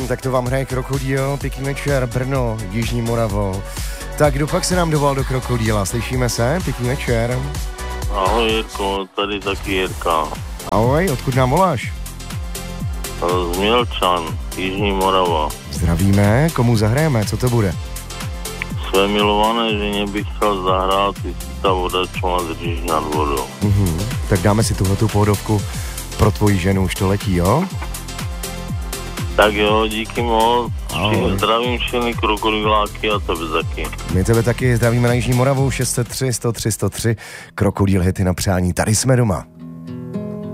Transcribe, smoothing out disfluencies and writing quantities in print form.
tak to vám hraje Krokodýl, pěkný večer, Brno, Jižní Moravo. Tak kdo pak se nám dovolal do Krokodýla, slyšíme se, pěkný večer. Ahoj Jirko, tady taky Jirka. Ahoj, odkud nám voláš? Z Mělčan, Jižní Morava. Zdravíme, komu zahrajeme, co to bude? Své milované ženě bych chtěl zahrát, jestli ta voda, čo má držíš nad vodou. Tak dáme si tuhletu pohodovku pro tvoji ženu, už to letí, jo? Tak jo, díky moc. Zdravím všechny krokodýláky a tebe taky. My tebe taky zdravíme na Jižní Moravu, 603 103 103, Krokodýl hity na přání, tady jsme doma.